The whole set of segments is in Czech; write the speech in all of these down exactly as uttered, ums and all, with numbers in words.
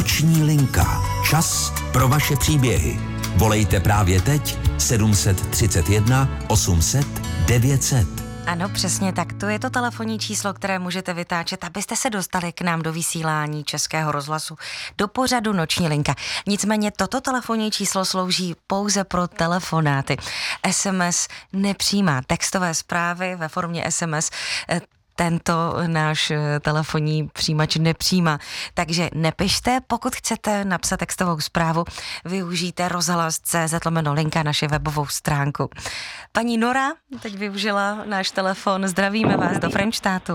Noční linka. Čas pro vaše příběhy. Volejte právě teď sedm set třicet jedna osm set devět set. Ano, přesně tak. To je to telefonní číslo, které můžete vytáčet, abyste se dostali k nám do vysílání Českého rozhlasu, do pořadu Noční linka. Nicméně toto telefonní číslo slouží pouze pro telefonáty. es em es nepřijímá textové zprávy ve formě es em es. Tento náš telefonní přijímač nepřijímá. Takže nepište, pokud chcete napsat textovou zprávu, využijte rozhlas tečka cé zet lomeno linka, naše webovou stránku. Paní Nora teď využila náš telefon. Zdravíme vás do Frenštátu.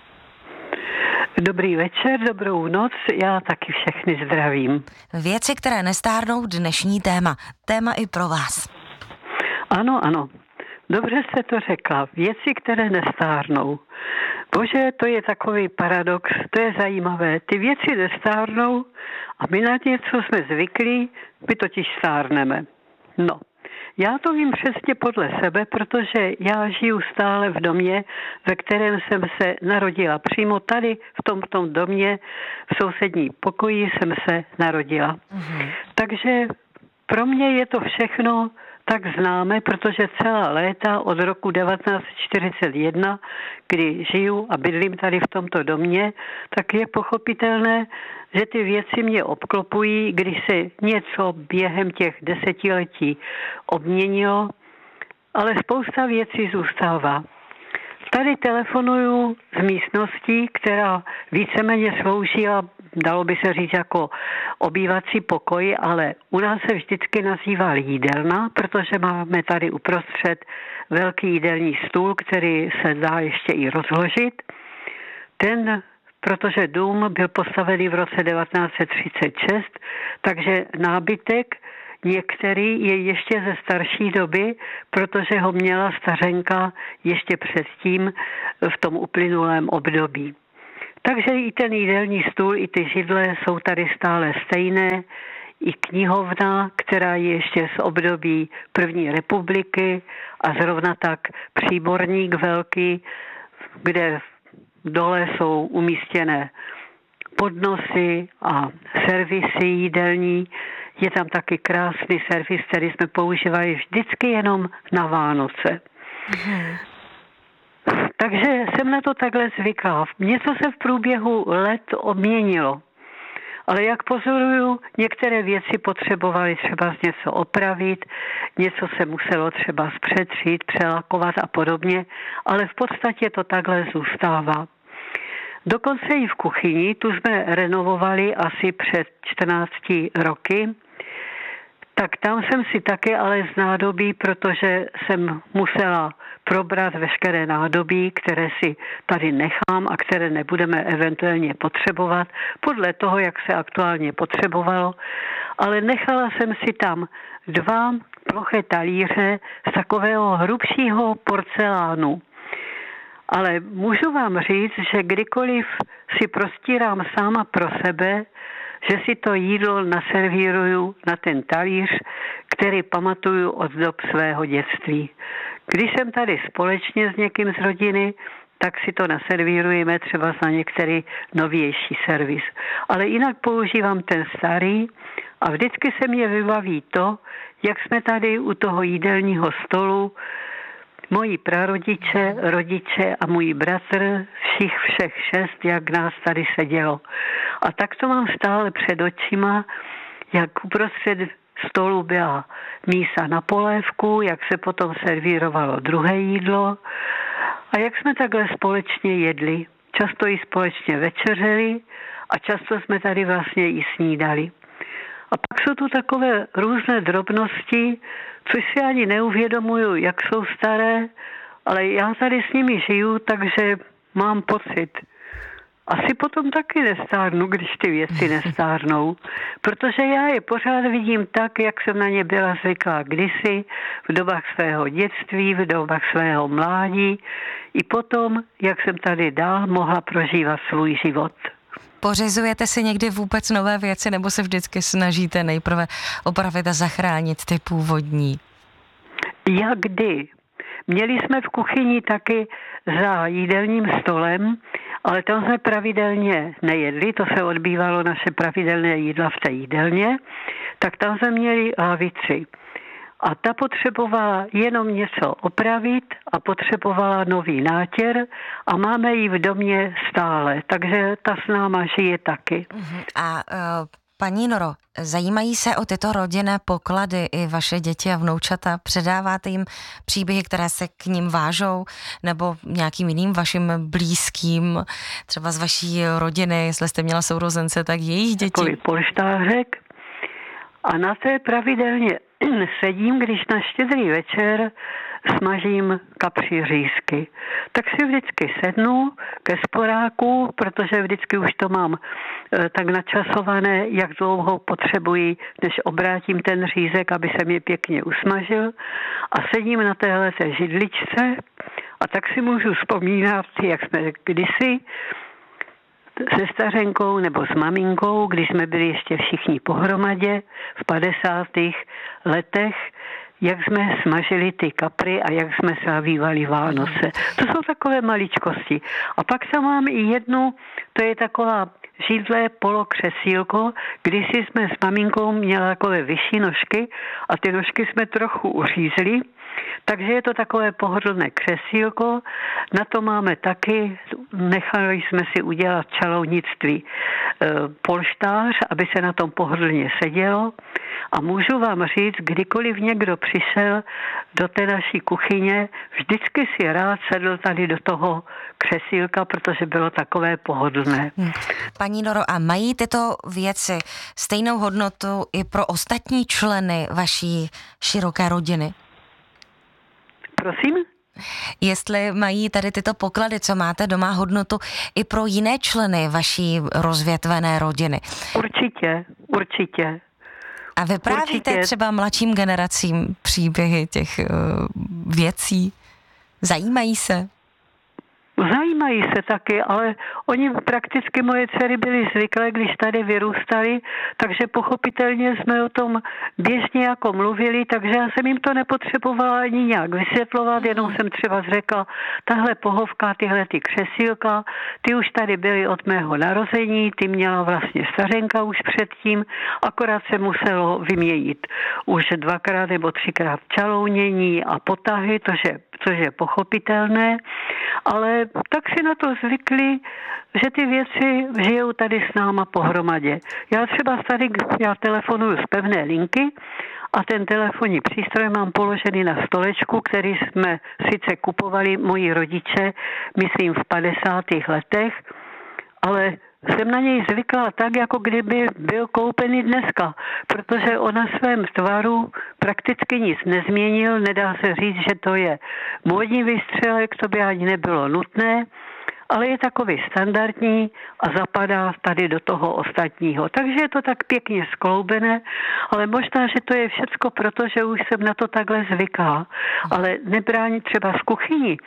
Dobrý večer, dobrou noc, já taky všechny zdravím. Věci, které nestárnou, dnešní téma. Téma i pro vás. Ano, ano. Dobře jste to řekla. Věci, které nestárnou. Bože, to je takový paradox, to je zajímavé. Ty věci nestárnou a my na něco jsme zvyklí, my totiž stárneme. No, já to vím přesně podle sebe, protože já žiju stále v domě, ve kterém jsem se narodila. Přímo tady v tomto domě, v sousední pokoji jsem se narodila. Mhm. Takže pro mě je to všechno tak známe, protože celá léta od roku devatenáct set čtyřicet jedna, kdy žiju a bydlím tady v tomto domě, tak je pochopitelné, že ty věci mě obklopují, když se něco během těch desetiletí obměnilo, ale spousta věcí zůstává. Tady telefonuju z místností, která víceméně sloužila, dalo by se říct, jako obývací pokoj, ale u nás se vždycky nazývá jídelna, protože máme tady uprostřed velký jídelní stůl, který se dá ještě i rozložit. Ten, protože dům byl postavený v roce devatenáct set třicet šest, takže nábytek některý je ještě ze starší doby, protože ho měla stařenka ještě předtím v tom uplynulém období. Takže i ten jídelní stůl, i ty židle jsou tady stále stejné, i knihovna, která je ještě z období první republiky a zrovna tak příborník velký, kde dole jsou umístěné podnosy a servisy jídelní. Je tam taky krásný servis, který jsme používali vždycky jenom na Vánoce. Mhm. Takže jsem na to takhle zvyklá. Něco se v průběhu let obměnilo. Ale jak pozoruju, některé věci potřebovaly třeba něco opravit, něco se muselo třeba zpřetřít, přelakovat a podobně, ale v podstatě to takhle zůstává. Dokonce i v kuchyni, tu jsme renovovali asi před čtrnácti roky, tak tam jsem si také ale z nádobí, protože jsem musela probrat veškeré nádobí, které si tady nechám a které nebudeme eventuálně potřebovat, podle toho, jak se aktuálně potřebovalo. Ale nechala jsem si tam dva ploché talíře z takového hrubšího porcelánu. Ale můžu vám říct, že kdykoliv si prostírám sama pro sebe, že si to jídlo naservíruju na ten talíř, který pamatuju od dob svého dětství. Když jsem tady společně s někým z rodiny, tak si to naservírujeme třeba na některý novější servis. Ale jinak používám ten starý a vždycky se mě vybaví to, jak jsme tady u toho jídelního stolu, moji prarodiče, rodiče a můj bratr, všich všech šest, jak nás tady sedělo. A tak to mám stále před očima, jak uprostřed stolu byla mísa na polévku, jak se potom servírovalo druhé jídlo a jak jsme takhle společně jedli. Často i společně večeřeli a často jsme tady vlastně i snídali. A pak jsou tu takové různé drobnosti, což si ani neuvědomuju, jak jsou staré, ale já tady s nimi žiju, takže mám pocit. Asi potom taky nestárnu, když ty věci nestárnou, protože já je pořád vidím tak, jak jsem na ně byla zvyklá kdysi, v dobách svého dětství, v dobách svého mládí, i potom, jak jsem tady dál mohla prožívat svůj život. Pořizujete si někdy vůbec nové věci, nebo se vždycky snažíte nejprve opravit a zachránit ty původní? Jak kdy? Měli jsme v kuchyni taky za jídelním stolem ale tam jsme pravidelně nejedli, to se odbývalo naše pravidelné jídla v té jídelně, tak tam jsme měli lavici. A ta potřebovala jenom něco opravit a potřebovala nový nátěr a máme ji v domě stále, takže ta s náma žije taky. A uh, paní Noro, zajímají se o tyto rodinné poklady i vaše děti a vnoučata? Předáváte jim příběhy, které se k ním vážou, nebo nějakým jiným vašim blízkým, třeba z vaší rodiny, jestli jste měla sourozence, tak jejich děti? Takový polštářek. A na té pravidelně sedím, když na Štědrý večer smažím kapři řízky. Tak si vždycky sednu ke sporáku, protože vždycky už to mám e, tak načasované, jak dlouho potřebuji, než obrátím ten řízek, aby se mě pěkně usmažil. A sedím na téhle židličce a tak si můžu vzpomínat, jak jsme kdysi se stařenkou nebo s maminkou, když jsme byli ještě všichni pohromadě v padesátých letech, jak jsme smažili ty kapry a jak jsme slavívali Vánoce. To jsou takové maličkosti. A pak tam mám i jednu, to je taková židle polokřesílko, když jsme s maminkou měla takové vyšší nožky a ty nožky jsme trochu uřízli, takže je to takové pohodlné křesílko. Na to máme taky, nechali jsme si udělat čalounictví e, polštář, aby se na tom pohodlně sedělo. A můžu vám říct, kdykoliv někdo přišel do té naší kuchyně, vždycky si rád sedl tady do toho křesílka, protože bylo takové pohodlné. Hmm. Paní Noro, a mají tyto věci stejnou hodnotu i pro ostatní členy vaší široké rodiny? Prosím? Jestli mají tady tyto poklady, co máte doma, hodnotu i pro jiné členy vaší rozvětvené rodiny? Určitě, určitě. A vyprávíte určitě třeba mladším generacím příběhy těch uh, věcí? Zajímají se? Zajímají se taky, ale oni prakticky, moje dcery byly zvyklé, když tady vyrůstali, takže pochopitelně jsme o tom běžně jako mluvili, takže já jsem jim to nepotřebovala ani nějak vysvětlovat, jenom jsem třeba řekla, tahle pohovka, tyhle ty křesílka, ty už tady byly od mého narození, ty měla vlastně stařenka už předtím, akorát se muselo vyměnit už dvakrát nebo třikrát čalounění a potahy, což je, což je pochopitelné, ale tak si na to zvykli, že ty věci žijou tady s náma pohromadě. Já třeba tady, já telefonuju z pevné linky a ten telefonní přístroj mám položený na stolečku, který jsme sice kupovali moji rodiče, myslím v padesátých letech, ale jsem na něj zvykla tak, jako kdyby byl koupený dneska, protože on na svém tvaru prakticky nic nezměnil, nedá se říct, že to je módní výstřelek, to by ani nebylo nutné, ale je takový standardní a zapadá tady do toho ostatního. Takže je to tak pěkně skloubené, ale možná, že to je všecko proto, že už jsem na to takhle zvyklá, ale nebrání třeba z kuchyni.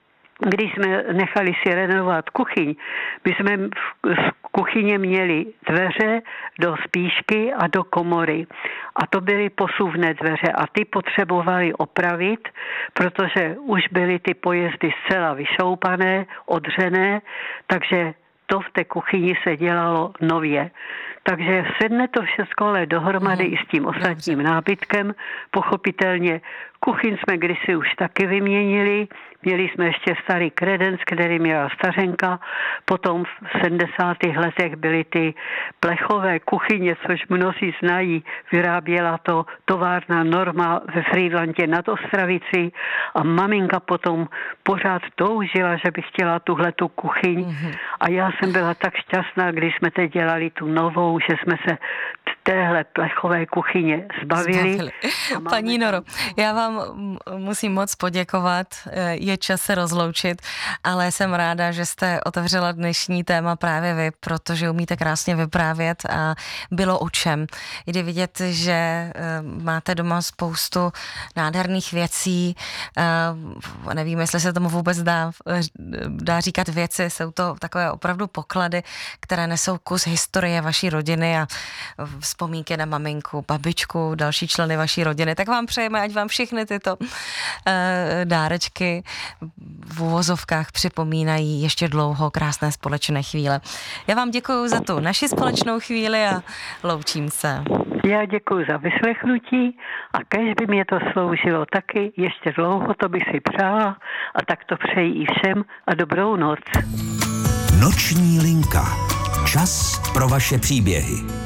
Když jsme nechali si renovovat kuchyň, my jsme v kuchyně měli dveře do spíšky a do komory. A to byly posuvné dveře a ty potřebovali opravit, protože už byly ty pojezdy zcela vyšoupané, odřené, takže to v té kuchyni se dělalo nově. Takže sedne to všechno ale dohromady mm. i s tím ostatním nábytkem. Pochopitelně kuchyň jsme kdysi už taky vyměnili. Měli jsme ještě starý kredenc, který měla stařenka. Potom v sedmdesátých letech byly ty plechové kuchyně, což mnozí znají. Vyráběla to továrna Norma ve Frýdlantě nad Ostravicí a maminka potom pořád toužila, že by chtěla tuhletu kuchyň. Mm-hmm. A já jsem byla tak šťastná, když jsme teď dělali tu novou, že jsme se téhle plechové kuchyně zbavili. zbavili. Paní Noro, já vám musím moc poděkovat, je čas se rozloučit, ale jsem ráda, že jste otevřela dnešní téma právě vy, protože umíte krásně vyprávět a bylo o čem. Jde vidět, že máte doma spoustu nádherných věcí, nevím, jestli se tomu vůbec dá, dá říkat věci, jsou to takové opravdu poklady, které nesou kus historie vaší rodiny a vzpomínky na maminku, babičku, další členy vaší rodiny, tak vám přejeme, ať vám všechny tyto uh, dárečky v uvozovkách připomínají ještě dlouho krásné společné chvíle. Já vám děkuju za tu naši společnou chvíli a loučím se. Já děkuji za vyslechnutí a kéž by mě to sloužilo taky ještě dlouho, to bych si přála a tak to přeji i všem a dobrou noc. Noční linka. Čas pro vaše příběhy.